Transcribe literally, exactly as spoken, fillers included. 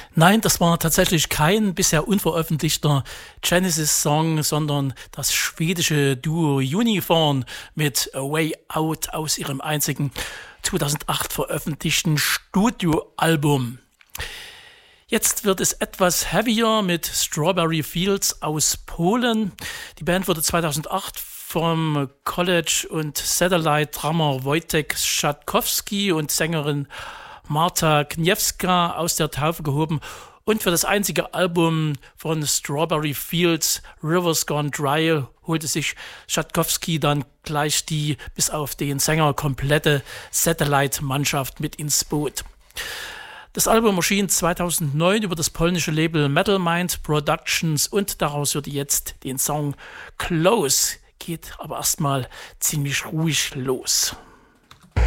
Nein, das war tatsächlich kein bisher unveröffentlichter Genesis-Song, sondern das schwedische Duo Unicorn mit A Way Out aus ihrem einzigen zweitausendacht veröffentlichten Studioalbum. Jetzt wird es etwas heavier mit Strawberry Fields aus Polen. Die Band wurde zweitausendacht vom College- und Satellite-Drummer Wojtek Schatkowski und Sängerin Marta Kniewska aus der Taufe gehoben und für das einzige Album von Strawberry Fields, Rivers Gone Dry, holte sich Schatkowski dann gleich die bis auf den Sänger komplette Satellite-Mannschaft mit ins Boot. Das Album erschien zweitausendneun über das polnische Label Metal Mind Productions und daraus hört ihr jetzt den Song Close. Geht aber erstmal ziemlich ruhig los.